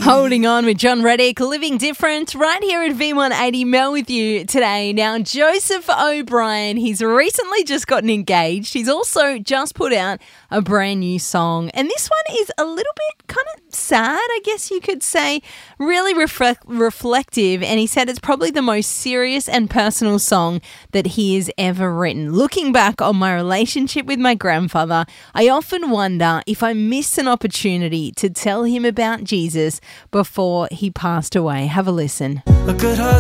Holding on with John Reddick, Living Different, right here at V180 Mel with you today. Now, Joseph O'Brien, he's recently just gotten engaged. He's also just put out a brand new song. And this one is a little bit kind of sad, I guess you could say, really reflective. And he said it's probably the most serious and personal song that he has ever written. Looking back on my relationship with my grandfather, I often wonder if I missed an opportunity to tell him about Jesus before he passed away. Have a listen. A good